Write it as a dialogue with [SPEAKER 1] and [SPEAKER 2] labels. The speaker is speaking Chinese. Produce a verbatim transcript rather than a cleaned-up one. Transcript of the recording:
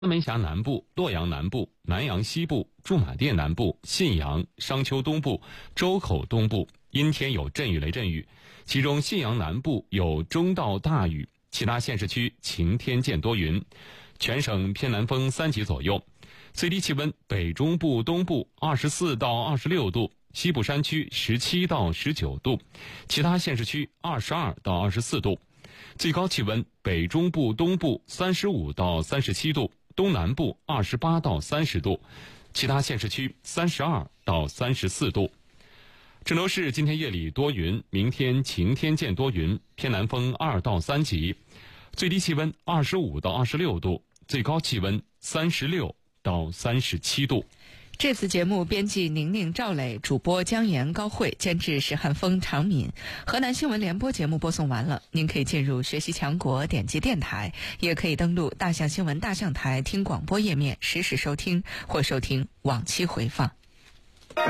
[SPEAKER 1] 厦门峡南部、洛阳南部、南阳西部、驻马店南部、信阳、商丘东部、周口东部阴天有阵雨雷阵雨，其中信阳南部有中到大雨，其他县市区晴天见多云，全省偏南风三级左右。最低气温北中部东部二十四到二十六度，西部山区十七到十九度，其他县市区二十二到二十四度。最高气温北中部东部三十五到三十七度，东南部二十八到三十度，其他县市区三十二到三十四度。郑州市今天夜里多云，明天晴天见多云，偏南风二到三级，最低气温二十五到二十六度，最高气温三十六到三十七度。
[SPEAKER 2] 这次节目编辑宁宁、赵磊，主播姜岩、高慧，监制石汉峰、常敏。河南新闻联播节目播送完了，您可以进入学习强国，点击电台，也可以登录大象新闻大象台听广播页面实时收听或收听往期回放。